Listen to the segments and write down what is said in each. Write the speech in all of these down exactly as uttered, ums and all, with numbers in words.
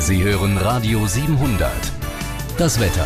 Sie hören Radio siebenhundert. Das Wetter.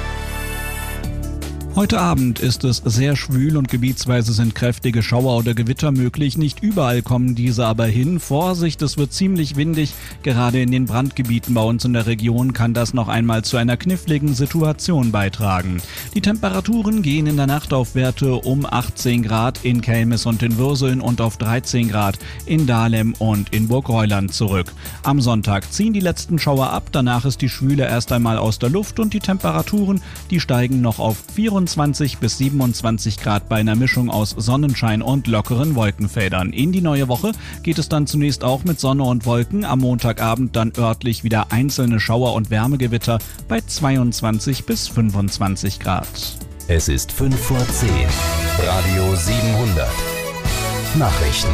Heute Abend ist es sehr schwül und gebietsweise sind kräftige Schauer oder Gewitter möglich. Nicht überall kommen diese aber hin. Vorsicht, es wird ziemlich windig. Gerade in den Brandgebieten bei uns in der Region kann das noch einmal zu einer kniffligen Situation beitragen. Die Temperaturen gehen in der Nacht auf Werte um achtzehn Grad in Kelmis und in Würseln und auf dreizehn Grad in Dahlem und in Burgreuland zurück. Am Sonntag ziehen die letzten Schauer ab. Danach ist die Schwüle erst einmal aus der Luft und die Temperaturen, die steigen noch auf vierundzwanzig bis siebenundzwanzig Grad bei einer Mischung aus Sonnenschein und lockeren Wolkenfeldern. In die neue Woche geht es dann zunächst auch mit Sonne und Wolken. Am Montagabend dann örtlich wieder einzelne Schauer und Wärmegewitter bei zweiundzwanzig bis fünfundzwanzig Grad. Es ist fünf vor zehn. Radio siebenhundert. Nachrichten.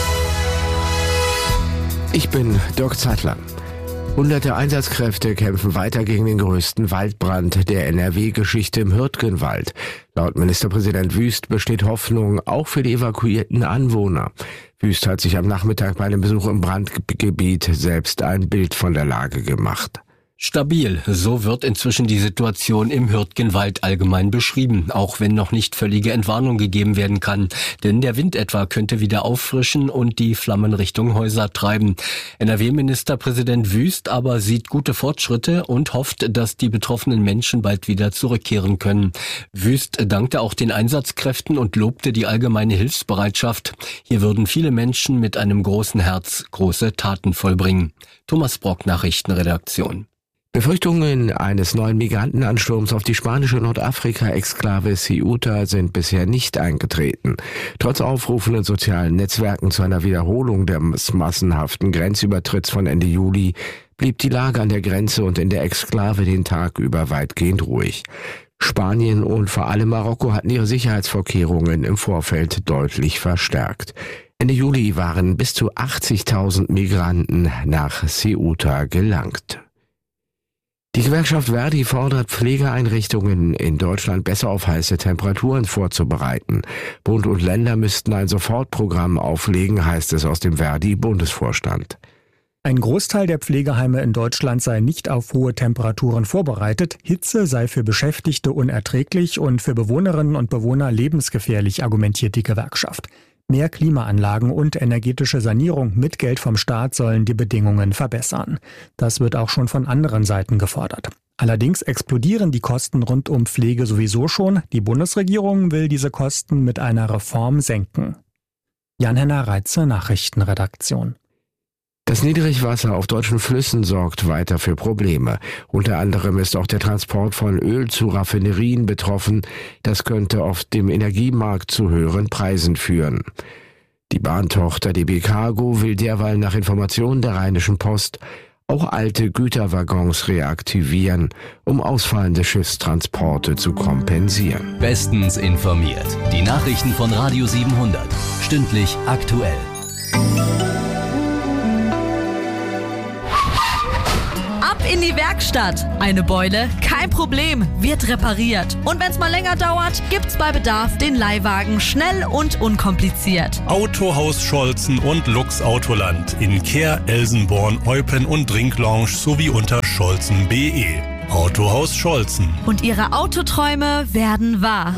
Ich bin Dirk Zeitler. Hunderte Einsatzkräfte kämpfen weiter gegen den größten Waldbrand der N R W-Geschichte im Hürtgenwald. Laut Ministerpräsident Wüst besteht Hoffnung auch für die evakuierten Anwohner. Wüst hat sich am Nachmittag bei einem Besuch im Brandgebiet selbst ein Bild von der Lage gemacht. Stabil, so wird inzwischen die Situation im Hürtgenwald allgemein beschrieben, auch wenn noch nicht völlige Entwarnung gegeben werden kann. Denn der Wind etwa könnte wieder auffrischen und die Flammen Richtung Häuser treiben. N R W-Ministerpräsident Wüst aber sieht gute Fortschritte und hofft, dass die betroffenen Menschen bald wieder zurückkehren können. Wüst dankte auch den Einsatzkräften und lobte die allgemeine Hilfsbereitschaft. Hier würden viele Menschen mit einem großen Herz große Taten vollbringen. Thomas Brock, Nachrichtenredaktion. Befürchtungen eines neuen Migrantenansturms auf die spanische Nordafrika-Exklave Ceuta sind bisher nicht eingetreten. Trotz Aufrufen in sozialen Netzwerken zu einer Wiederholung des massenhaften Grenzübertritts von Ende Juli blieb die Lage an der Grenze und in der Exklave den Tag über weitgehend ruhig. Spanien und vor allem Marokko hatten ihre Sicherheitsvorkehrungen im Vorfeld deutlich verstärkt. Ende Juli waren bis zu achtzigtausend Migranten nach Ceuta gelangt. Die Gewerkschaft Verdi fordert Pflegeeinrichtungen in Deutschland besser auf heiße Temperaturen vorzubereiten. Bund und Länder müssten ein Sofortprogramm auflegen, heißt es aus dem Verdi-Bundesvorstand. Ein Großteil der Pflegeheime in Deutschland sei nicht auf hohe Temperaturen vorbereitet. Hitze sei für Beschäftigte unerträglich und für Bewohnerinnen und Bewohner lebensgefährlich, argumentiert die Gewerkschaft. Mehr Klimaanlagen und energetische Sanierung mit Geld vom Staat sollen die Bedingungen verbessern. Das wird auch schon von anderen Seiten gefordert. Allerdings explodieren die Kosten rund um Pflege sowieso schon. Die Bundesregierung will diese Kosten mit einer Reform senken. Jan-Henner Reitze, Nachrichtenredaktion. Das Niedrigwasser auf deutschen Flüssen sorgt weiter für Probleme. Unter anderem ist auch der Transport von Öl zu Raffinerien betroffen. Das könnte oft dem Energiemarkt zu höheren Preisen führen. Die Bahntochter D B Cargo will derweil nach Informationen der Rheinischen Post auch alte Güterwaggons reaktivieren, um ausfallende Schiffstransporte zu kompensieren. Bestens informiert. Die Nachrichten von Radio siebenhundert. Stündlich aktuell. In die Werkstatt. Eine Beule? Kein Problem, wird repariert. Und wenn es mal länger dauert, gibt's bei Bedarf den Leihwagen schnell und unkompliziert. Autohaus Scholzen und Lux Autoland in Kehr, Elsenborn, Eupen und Drinklounge sowie unter Scholzen punkt de. Autohaus Scholzen. Und Ihre Autoträume werden wahr.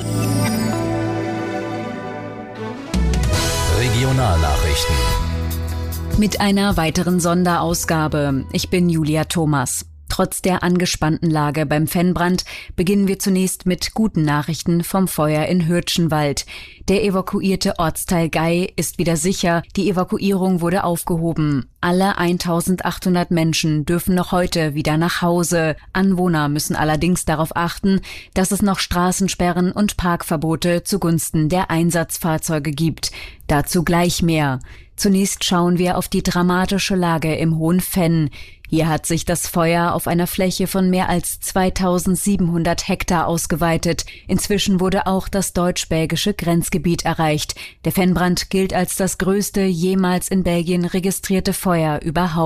Regionalnachrichten. Mit einer weiteren Sonderausgabe. Ich bin Julia Thomas. Trotz der angespannten Lage beim Fennbrand beginnen wir zunächst mit guten Nachrichten vom Feuer in Hürtgenwald. Der evakuierte Ortsteil Gey ist wieder sicher. Die Evakuierung wurde aufgehoben. Alle eintausendachthundert Menschen dürfen noch heute wieder nach Hause. Anwohner müssen allerdings darauf achten, dass es noch Straßensperren und Parkverbote zugunsten der Einsatzfahrzeuge gibt. Dazu gleich mehr. Zunächst schauen wir auf die dramatische Lage im Hohen Fenn. Hier hat sich das Feuer auf einer Fläche von mehr als zweitausendsiebenhundert Hektar ausgeweitet. Inzwischen wurde auch das deutsch-belgische Grenzgebiet erreicht. Der Fennbrand gilt als das größte jemals in Belgien registrierte Feuer überhaupt.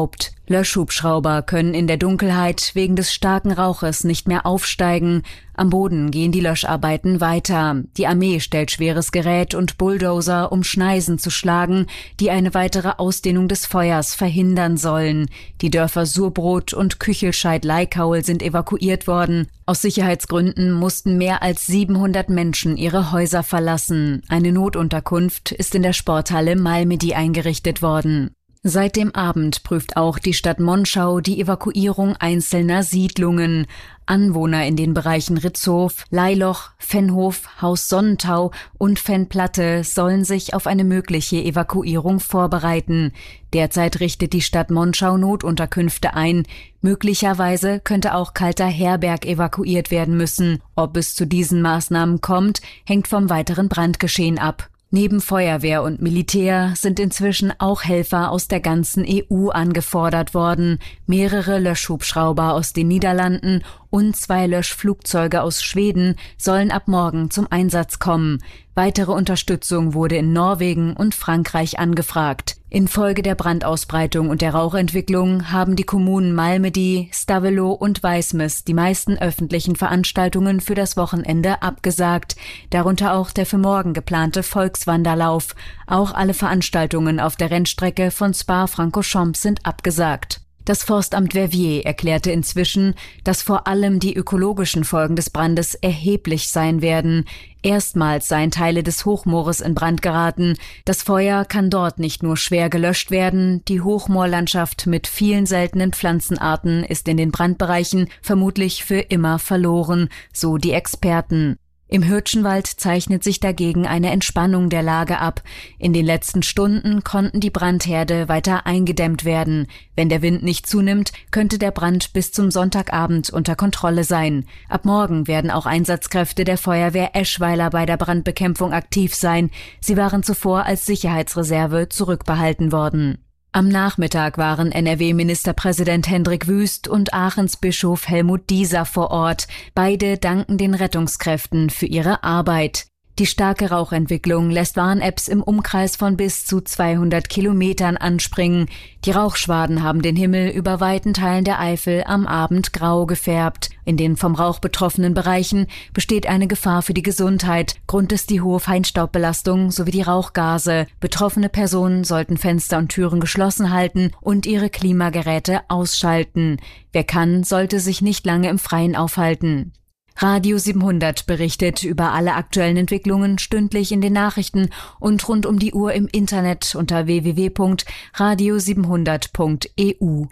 Löschhubschrauber können in der Dunkelheit wegen des starken Rauches nicht mehr aufsteigen. Am Boden gehen die Löscharbeiten weiter. Die Armee stellt schweres Gerät und Bulldozer, um Schneisen zu schlagen, die eine weitere Ausdehnung des Feuers verhindern sollen. Die Dörfer Surbrot und Küchelscheid-Leikaul sind evakuiert worden. Aus Sicherheitsgründen mussten mehr als siebenhundert Menschen ihre Häuser verlassen. Eine Notunterkunft ist in der Sporthalle Malmedy eingerichtet worden. Seit dem Abend prüft auch die Stadt Monschau die Evakuierung einzelner Siedlungen. Anwohner in den Bereichen Ritzhof, Leiloch, Venhof, Haus Sonnentau und Venplatte sollen sich auf eine mögliche Evakuierung vorbereiten. Derzeit richtet die Stadt Monschau Notunterkünfte ein. Möglicherweise könnte auch Kalter Herberg evakuiert werden müssen. Ob es zu diesen Maßnahmen kommt, hängt vom weiteren Brandgeschehen ab. Neben Feuerwehr und Militär sind inzwischen auch Helfer aus der ganzen E U angefordert worden. Mehrere Löschhubschrauber aus den Niederlanden und zwei Löschflugzeuge aus Schweden sollen ab morgen zum Einsatz kommen. Weitere Unterstützung wurde in Norwegen und Frankreich angefragt. Infolge der Brandausbreitung und der Rauchentwicklung haben die Kommunen Malmedy, Stavelot und Weismes die meisten öffentlichen Veranstaltungen für das Wochenende abgesagt, darunter auch der für morgen geplante Volkswanderlauf. Auch alle Veranstaltungen auf der Rennstrecke von Spa-Francorchamps sind abgesagt. Das Forstamt Verviers erklärte inzwischen, dass vor allem die ökologischen Folgen des Brandes erheblich sein werden. Erstmals seien Teile des Hochmoores in Brand geraten. Das Feuer kann dort nicht nur schwer gelöscht werden, die Hochmoorlandschaft mit vielen seltenen Pflanzenarten ist in den Brandbereichen vermutlich für immer verloren, so die Experten. Im Hürtschenwald zeichnet sich dagegen eine Entspannung der Lage ab. In den letzten Stunden konnten die Brandherde weiter eingedämmt werden. Wenn der Wind nicht zunimmt, könnte der Brand bis zum Sonntagabend unter Kontrolle sein. Ab morgen werden auch Einsatzkräfte der Feuerwehr Eschweiler bei der Brandbekämpfung aktiv sein. Sie waren zuvor als Sicherheitsreserve zurückbehalten worden. Am Nachmittag waren N R W-Ministerpräsident Hendrik Wüst und Aachens Bischof Helmut Dieser vor Ort. Beide danken den Rettungskräften für ihre Arbeit. Die starke Rauchentwicklung lässt Warn-Apps im Umkreis von bis zu zweihundert Kilometern anspringen. Die Rauchschwaden haben den Himmel über weiten Teilen der Eifel am Abend grau gefärbt. In den vom Rauch betroffenen Bereichen besteht eine Gefahr für die Gesundheit. Grund ist die hohe Feinstaubbelastung sowie die Rauchgase. Betroffene Personen sollten Fenster und Türen geschlossen halten und ihre Klimageräte ausschalten. Wer kann, sollte sich nicht lange im Freien aufhalten. Radio siebenhundert berichtet über alle aktuellen Entwicklungen stündlich in den Nachrichten und rund um die Uhr im Internet unter w w w punkt radio siebenhundert punkt e u.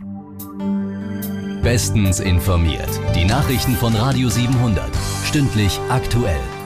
Bestens informiert. Die Nachrichten von Radio siebenhundert. Stündlich aktuell.